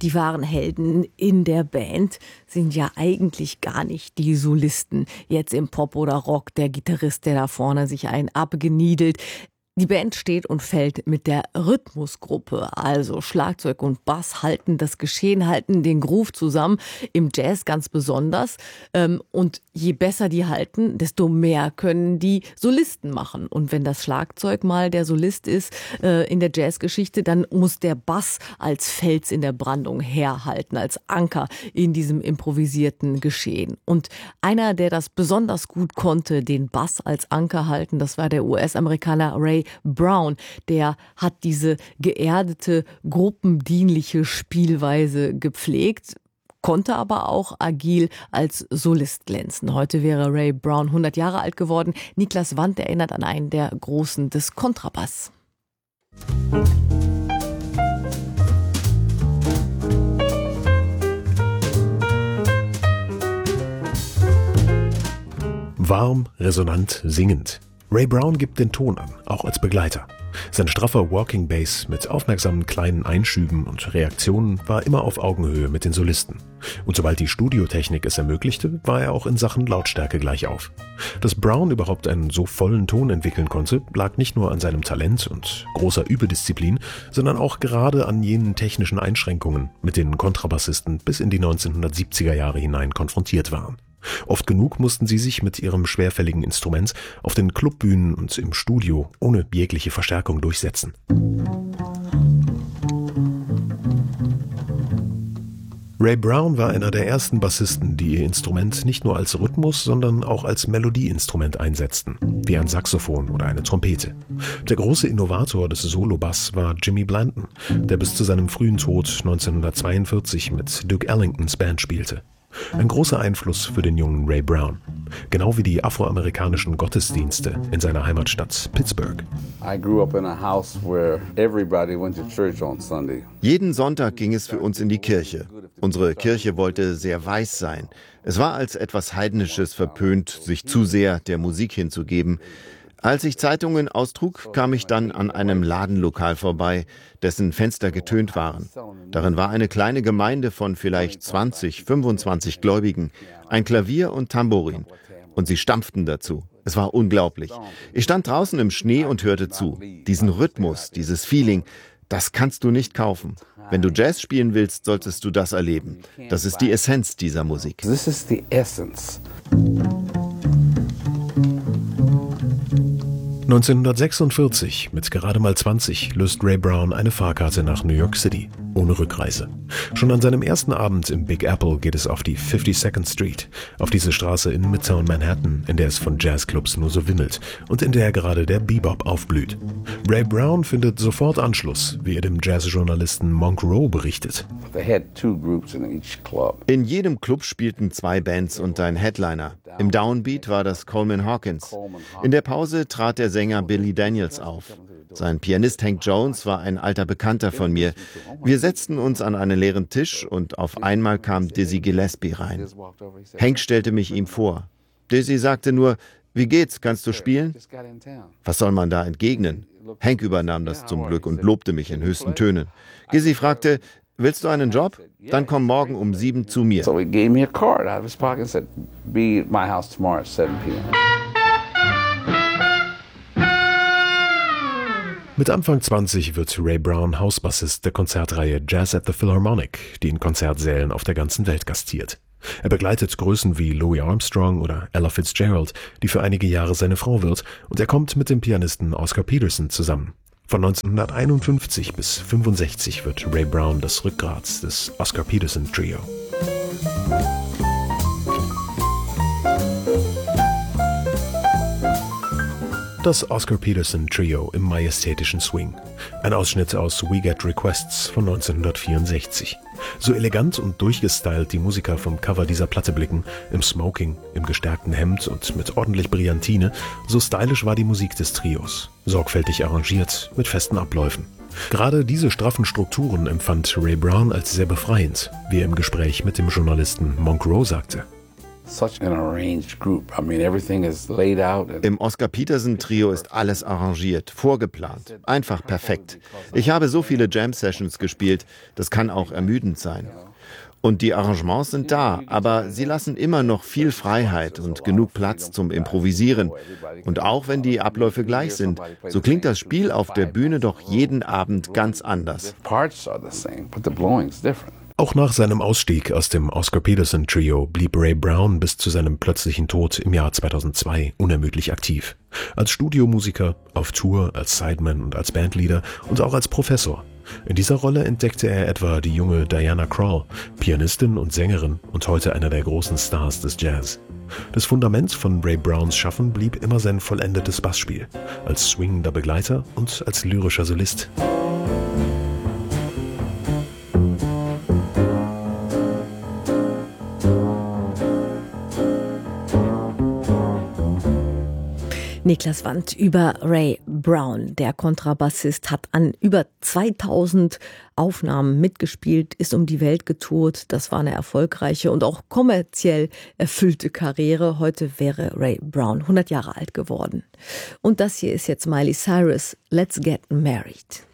Die wahren Helden in der Band sind ja eigentlich gar nicht die Solisten. Jetzt im Pop oder Rock, der Gitarrist, der da vorne sich einen abgeniedelt. Die Band steht und fällt mit der Rhythmusgruppe, also Schlagzeug und Bass halten das Geschehen, halten den Groove zusammen, im Jazz ganz besonders. Und je besser die halten, desto mehr können die Solisten machen. Und wenn das Schlagzeug mal der Solist ist in der Jazzgeschichte, dann muss der Bass als Fels in der Brandung herhalten, als Anker in diesem improvisierten Geschehen. Und einer, der das besonders gut konnte, den Bass als Anker halten, das war der US-Amerikaner Ray Brown. Der hat diese geerdete, gruppendienliche Spielweise gepflegt, konnte aber auch agil als Solist glänzen. Heute wäre Ray Brown 100 Jahre alt geworden. Niklas Wandt erinnert an einen der Großen des Kontrabass. Warm, resonant, singend. Ray Brown gibt den Ton an, auch als Begleiter. Sein straffer Walking Bass mit aufmerksamen kleinen Einschüben und Reaktionen war immer auf Augenhöhe mit den Solisten. Und sobald die Studiotechnik es ermöglichte, war er auch in Sachen Lautstärke gleich auf. Dass Brown überhaupt einen so vollen Ton entwickeln konnte, lag nicht nur an seinem Talent und großer Übedisziplin, sondern auch gerade an jenen technischen Einschränkungen, mit denen Kontrabassisten bis in die 1970er Jahre hinein konfrontiert waren. Oft genug mussten sie sich mit ihrem schwerfälligen Instrument auf den Clubbühnen und im Studio ohne jegliche Verstärkung durchsetzen. Ray Brown war einer der ersten Bassisten, die ihr Instrument nicht nur als Rhythmus, sondern auch als Melodieinstrument einsetzten, wie ein Saxophon oder eine Trompete. Der große Innovator des Solo-Bass war Jimmy Blanton, der bis zu seinem frühen Tod 1942 mit Duke Ellingtons Band spielte. Ein großer Einfluss für den jungen Ray Brown. Genau wie die afroamerikanischen Gottesdienste in seiner Heimatstadt Pittsburgh. Jeden Sonntag ging es für uns in die Kirche. Unsere Kirche wollte sehr weiß sein. Es war als etwas Heidnisches verpönt, sich zu sehr der Musik hinzugeben. Als ich Zeitungen austrug, kam ich dann an einem Ladenlokal vorbei, dessen Fenster getönt waren. Darin war eine kleine Gemeinde von vielleicht 20, 25 Gläubigen, ein Klavier und Tambourin. Und sie stampften dazu. Es war unglaublich. Ich stand draußen im Schnee und hörte zu. Diesen Rhythmus, dieses Feeling, das kannst du nicht kaufen. Wenn du Jazz spielen willst, solltest du das erleben. Das ist die Essenz dieser Musik. This is the essence. 1946, mit gerade mal 20, löst Ray Brown eine Fahrkarte nach New York City, ohne Rückreise. Schon an seinem ersten Abend im Big Apple geht es auf die 52nd Street, auf diese Straße in Midtown Manhattan, in der es von Jazzclubs nur so wimmelt und in der gerade der Bebop aufblüht. Ray Brown findet sofort Anschluss, wie er dem Jazzjournalisten Monk Rowe berichtet. In jedem Club spielten 2 Bands und ein Headliner. Im Downbeat war das Coleman Hawkins. In der Pause trat der Sänger Billy Daniels auf. Sein Pianist Hank Jones war ein alter Bekannter von mir. Wir setzten uns an einen leeren Tisch und auf einmal kam Dizzy Gillespie rein. Hank stellte mich ihm vor. Dizzy sagte nur, wie geht's, kannst du spielen? Was soll man da entgegnen? Hank übernahm das zum Glück und lobte mich in höchsten Tönen. Dizzy fragte, willst du einen Job? Dann komm morgen um 7 zu mir. So he gave me a card out of his pocket and said, be at my house tomorrow at 7 p.m. Mit Anfang 20 wird Ray Brown Hausbassist der Konzertreihe Jazz at the Philharmonic, die in Konzertsälen auf der ganzen Welt gastiert. Er begleitet Größen wie Louis Armstrong oder Ella Fitzgerald, die für einige Jahre seine Frau wird, und er kommt mit dem Pianisten Oscar Peterson zusammen. Von 1951 bis 1965 wird Ray Brown das Rückgrat des Oscar Peterson Trio. Das Oscar Peterson Trio im majestätischen Swing. Ein Ausschnitt aus We Get Requests von 1964. So elegant und durchgestylt die Musiker vom Cover dieser Platte blicken, im Smoking, im gestärkten Hemd und mit ordentlich Brillantine, so stylisch war die Musik des Trios. Sorgfältig arrangiert, mit festen Abläufen. Gerade diese straffen Strukturen empfand Ray Brown als sehr befreiend, wie er im Gespräch mit dem Journalisten Monk Rowe sagte. Such an arranged group. I mean, everything is laid out. Im Oscar Peterson Trio ist alles arrangiert, vorgeplant, einfach perfekt. Ich habe so viele Jam-Sessions gespielt, das kann auch ermüdend sein. Und die Arrangements sind da, aber sie lassen immer noch viel Freiheit und genug Platz zum Improvisieren. Und auch wenn die Abläufe gleich sind, so klingt das Spiel auf der Bühne doch jeden Abend ganz anders. Auch nach seinem Ausstieg aus dem Oscar Peterson Trio blieb Ray Brown bis zu seinem plötzlichen Tod im Jahr 2002 unermüdlich aktiv. Als Studiomusiker, auf Tour, als Sideman und als Bandleader und auch als Professor. In dieser Rolle entdeckte er etwa die junge Diana Krall, Pianistin und Sängerin und heute einer der großen Stars des Jazz. Das Fundament von Ray Browns Schaffen blieb immer sein vollendetes Bassspiel, als swingender Begleiter und als lyrischer Solist. Niklas Wandt über Ray Brown. Der Kontrabassist hat an über 2000 Aufnahmen mitgespielt, ist um die Welt getourt. Das war eine erfolgreiche und auch kommerziell erfüllte Karriere. Heute wäre Ray Brown 100 Jahre alt geworden. Und das hier ist jetzt Miley Cyrus, Let's Get Married.